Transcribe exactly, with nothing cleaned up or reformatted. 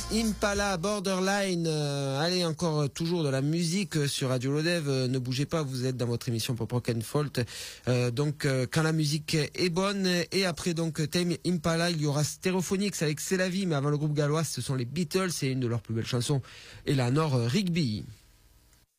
Impala, Borderline. Euh, allez, encore euh, toujours de la musique euh, sur Radio Lodève. Euh, ne bougez pas, vous êtes dans votre émission Pop Rock and Folk. Euh, donc, euh, quand la musique est bonne. Et après, donc, Tame Impala, il y aura Stereophonics avec C'est la vie. Mais avant le groupe gallois, ce sont les Beatles. C'est une de leurs plus belles chansons. Eleanor Rigby.